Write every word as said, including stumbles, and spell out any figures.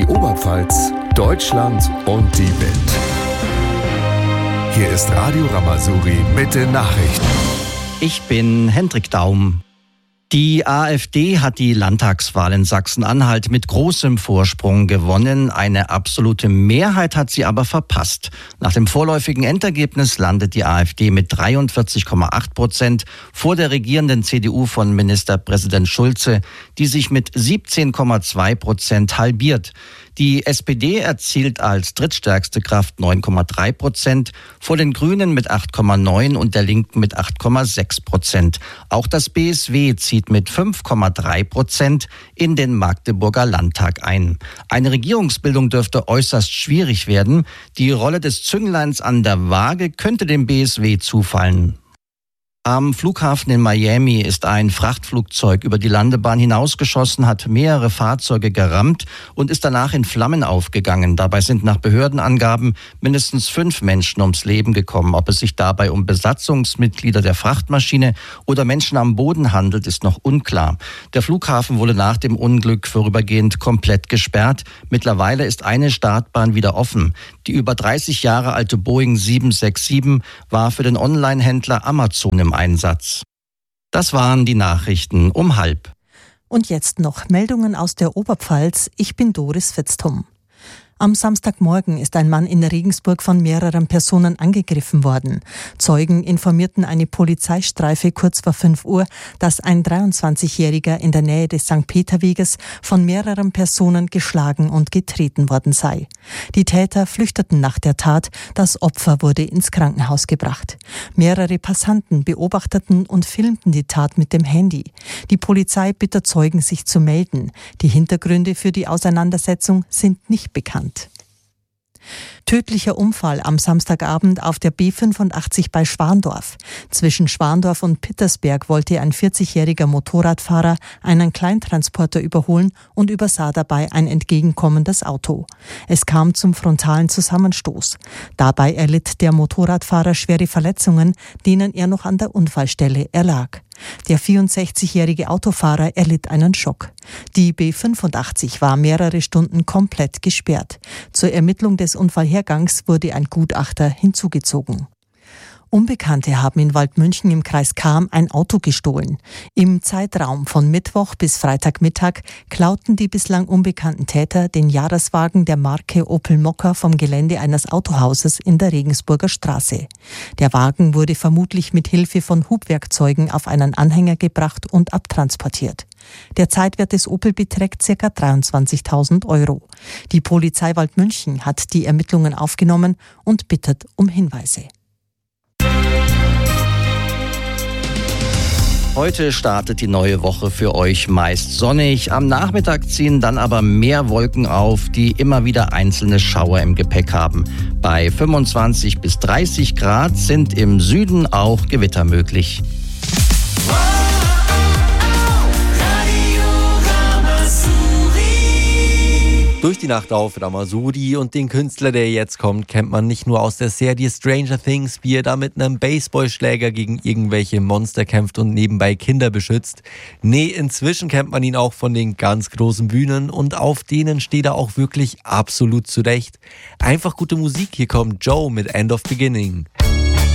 Oberpfalz, Deutschland und die Welt. Hier ist Radio Rama-Suri mit den Nachrichten. Ich bin Hendrik Daum. Die AfD hat die Landtagswahl in Sachsen-Anhalt mit großem Vorsprung gewonnen. Eine absolute Mehrheit hat sie aber verpasst. Nach dem vorläufigen Endergebnis landet die AfD mit dreiundvierzig Komma acht Prozent vor der regierenden C D U von Ministerpräsident Schulze, die sich mit siebzehn Komma zwei Prozent halbiert. Die S P D erzielt als drittstärkste Kraft neun Komma drei Prozent, vor den Grünen mit acht Komma neun und der Linken mit acht Komma sechs Prozent. Auch das B S W zieht mit fünf Komma drei Prozent in den Magdeburger Landtag ein. Eine Regierungsbildung dürfte äußerst schwierig werden. Die Rolle des Züngleins an der Waage könnte dem B S W zufallen. Am Flughafen in Miami ist ein Frachtflugzeug über die Landebahn hinausgeschossen, hat mehrere Fahrzeuge gerammt und ist danach in Flammen aufgegangen. Dabei sind nach Behördenangaben mindestens fünf Menschen ums Leben gekommen. Ob es sich dabei um Besatzungsmitglieder der Frachtmaschine oder Menschen am Boden handelt, ist noch unklar. Der Flughafen wurde nach dem Unglück vorübergehend komplett gesperrt. Mittlerweile ist eine Startbahn wieder offen. Die über dreißig Jahre alte Boeing sieben sechs sieben war für den Online-Händler Amazon im Einsatz. Das waren die Nachrichten um halb. Und jetzt noch Meldungen aus der Oberpfalz. Ich bin Doris Fitztum. Am Samstagmorgen ist ein Mann in Regensburg von mehreren Personen angegriffen worden. Zeugen informierten eine Polizeistreife kurz vor fünf Uhr, dass ein dreiundzwanzigjähriger in der Nähe des Sankt Peterweges von mehreren Personen geschlagen und getreten worden sei. Die Täter flüchteten nach der Tat, das Opfer wurde ins Krankenhaus gebracht. Mehrere Passanten beobachteten und filmten die Tat mit dem Handy. Die Polizei bittet Zeugen, sich zu melden. Die Hintergründe für die Auseinandersetzung sind nicht bekannt. Tödlicher Unfall am Samstagabend auf der B fünfundachtzig bei Schwandorf. Zwischen Schwandorf und Pittersberg wollte ein vierzigjähriger Motorradfahrer einen Kleintransporter überholen und übersah dabei ein entgegenkommendes Auto. Es kam zum frontalen Zusammenstoß. Dabei erlitt der Motorradfahrer schwere Verletzungen, denen er noch an der Unfallstelle erlag. Der vierundsechzigjährige Autofahrer erlitt einen Schock. Die B fünfundachtzig war mehrere Stunden komplett gesperrt. Zur Ermittlung des Unfallhergangs wurde ein Gutachter hinzugezogen. Unbekannte haben in Waldmünchen im Kreis Cham ein Auto gestohlen. Im Zeitraum von Mittwoch bis Freitagmittag klauten die bislang unbekannten Täter den Jahreswagen der Marke Opel Mokka vom Gelände eines Autohauses in der Regensburger Straße. Der Wagen wurde vermutlich mit Hilfe von Hubwerkzeugen auf einen Anhänger gebracht und abtransportiert. Der Zeitwert des Opel beträgt ca. dreiundzwanzigtausend Euro. Die Polizei Waldmünchen hat die Ermittlungen aufgenommen und bittet um Hinweise. Heute startet die neue Woche für euch meist sonnig. Am Nachmittag ziehen dann aber mehr Wolken auf, die immer wieder einzelne Schauer im Gepäck haben. Bei fünfundzwanzig bis dreißig Grad sind im Süden auch Gewitter möglich. Durch die Nacht auf Rama-Suri und den Künstler, der jetzt kommt, kennt man nicht nur aus der Serie Stranger Things, wie er da mit einem Baseballschläger gegen irgendwelche Monster kämpft und nebenbei Kinder beschützt. Nee, inzwischen kennt man ihn auch von den ganz großen Bühnen und auf denen steht er auch wirklich absolut zurecht. Einfach gute Musik, hier kommt Joe mit End of Beginning.